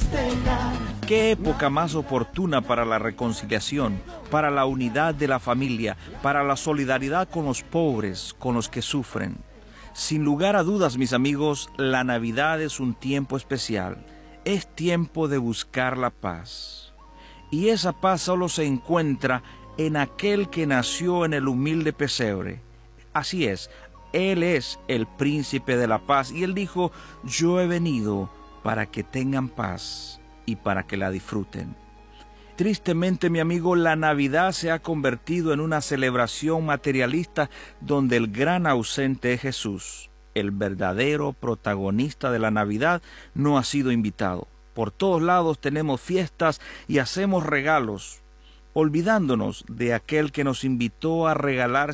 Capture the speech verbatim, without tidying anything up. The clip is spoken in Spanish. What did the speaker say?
festejar. ¿Qué época más oportuna para la reconciliación, para la unidad de la familia, para la solidaridad con los pobres, con los que sufren? Sin lugar a dudas, mis amigos, la Navidad es un tiempo especial. Es tiempo de buscar la paz. Y esa paz solo se encuentra en aquel que nació en el humilde pesebre. Así es, Él es el príncipe de la paz. Y Él dijo, yo he venido para que tengan paz y para que la disfruten. Tristemente, mi amigo, la Navidad se ha convertido en una celebración materialista donde el gran ausente es Jesús. El verdadero protagonista de la Navidad no ha sido invitado. Por todos lados tenemos fiestas y hacemos regalos, olvidándonos de aquel que nos invitó a regalar